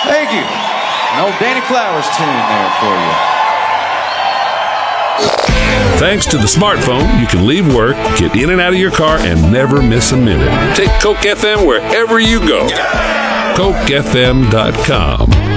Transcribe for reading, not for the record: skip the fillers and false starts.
Thank you. An old Danny Flowers tune there for you. Thanks to the smartphone, you can leave work, get in and out of your car, and never miss a minute. Take Coke FM wherever you go. CokeFM.com.